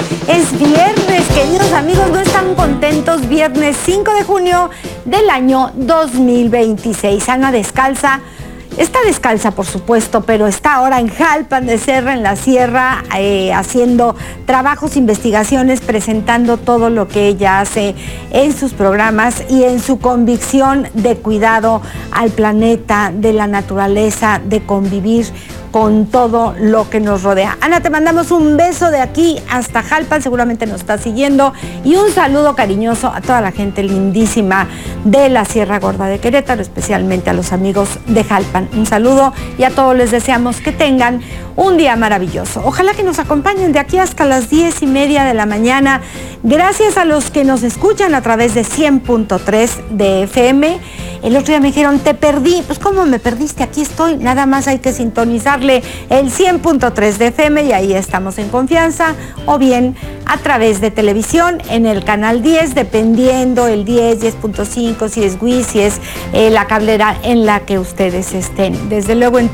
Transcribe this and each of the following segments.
Es viernes, queridos amigos, ¿no están contentos? Viernes 5 de junio del año 2026. Ana descalza, está descalza por supuesto, pero está ahora en Jalpan de Serra, en la sierra, haciendo trabajos, investigaciones, presentando todo lo que ella hace en sus programas y en su convicción de cuidado al planeta, de la naturaleza, de convivir con todo lo que nos rodea. Ana, te mandamos un beso de aquí hasta Jalpan, seguramente nos está siguiendo, y un saludo cariñoso a toda la gente lindísima de la Sierra Gorda de Querétaro, especialmente a los amigos de Jalpan. Un saludo y a todos les deseamos que tengan un día maravilloso. Ojalá que nos acompañen de aquí hasta las 10:30 de la mañana. Gracias a los que nos escuchan a través de 100.3 de FM. El otro día me dijeron, te perdí. Pues, ¿cómo me perdiste? Aquí estoy. Nada más hay que sintonizarle el 100.3 de FM y ahí estamos en confianza. O bien a través de televisión en el canal 10, dependiendo el 10, 10.5, si es WIS, si es la cablera en la que ustedes estén. Desde luego en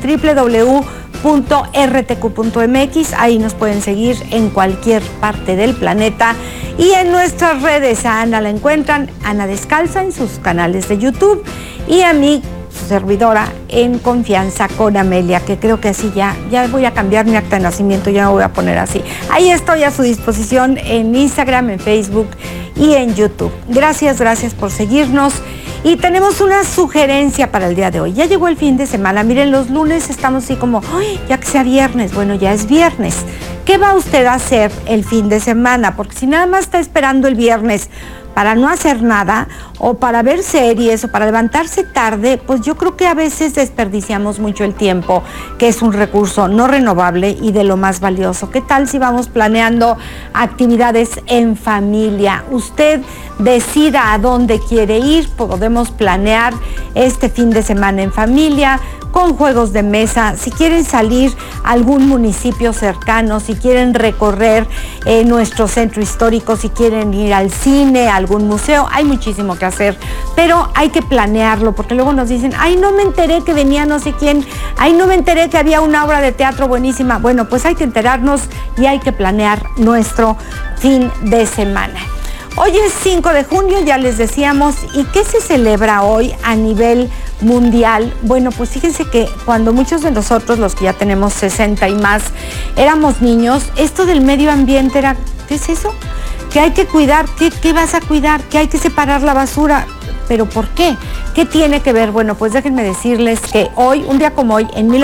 www.rtq.mx, ahí nos pueden seguir en cualquier parte del planeta. Y en nuestras redes a Ana la encuentran, Ana Descalza, en sus canales de YouTube, y a mí, su servidora, en Confianza con Amelia, que creo que así ya voy a cambiar mi acta de nacimiento, ya me voy a poner así. Ahí estoy a su disposición en Instagram, en Facebook y en YouTube. Gracias por seguirnos. Y tenemos una sugerencia para el día de hoy. Ya llegó el fin de semana. Miren, los lunes estamos así como, ¡ay, ya que sea viernes! Bueno, ya es viernes. ¿Qué va usted a hacer el fin de semana? Porque si nada más está esperando el viernes para no hacer nada, o para ver series, o para levantarse tarde, pues yo creo que a veces desperdiciamos mucho el tiempo, que es un recurso no renovable y de lo más valioso. ¿Qué tal si vamos planeando actividades en familia? Usted decida a dónde quiere ir, podemos planear este fin de semana en familia, con juegos de mesa. Si quieren salir a algún municipio cercano, si quieren recorrer nuestro centro histórico, si quieren ir al cine, a algún museo, hay muchísimo que hacer, pero hay que planearlo, porque luego nos dicen, ay, no me enteré que venía no sé quién, ay, no me enteré que había una obra de teatro buenísima. Bueno, pues hay que enterarnos y hay que planear nuestro fin de semana. Hoy es 5 de junio, ya les decíamos, ¿y qué se celebra hoy a nivel mundial? Bueno, pues fíjense que cuando muchos de nosotros, los que ya tenemos 60 y más, éramos niños, esto del medio ambiente era, ¿qué es eso? Que hay que cuidar, ¿qué vas a cuidar? Que hay que separar la basura. ¿Pero por qué? ¿Qué tiene que ver? Bueno, pues déjenme decirles que hoy, un día como hoy, en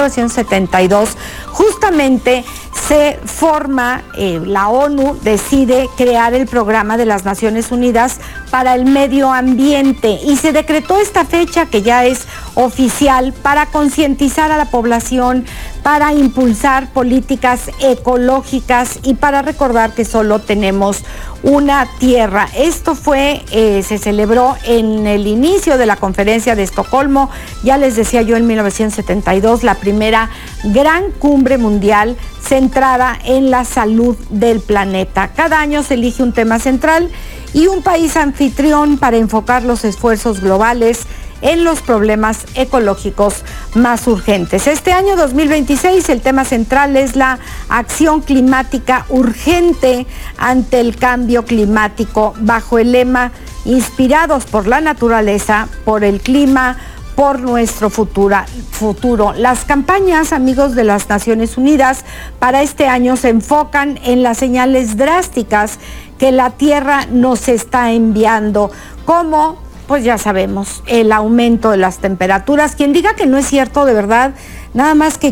1972, justamente se forma, la ONU decide crear el Programa de las Naciones Unidas para el Medio Ambiente, y se decretó esta fecha, que ya es oficial, para concientizar a la población, para impulsar políticas ecológicas y para recordar que solo tenemos una tierra. Esto se celebró en el inicio de la conferencia de Estocolmo, ya les decía yo, en 1972, la primera gran cumbre mundial centrada en la salud del planeta. Cada año se elige un tema central y un país anfitrión para enfocar los esfuerzos globales en los problemas ecológicos más urgentes. Este año 2026 el tema central es la acción climática urgente ante el cambio climático, bajo el lema Inspirados por la naturaleza, por el clima, por nuestro futuro. Las campañas, amigos de las Naciones Unidas, para este año se enfocan en las señales drásticas que la Tierra nos está enviando, como, pues ya sabemos, el aumento de las temperaturas. Quien diga que no es cierto, de verdad, nada más que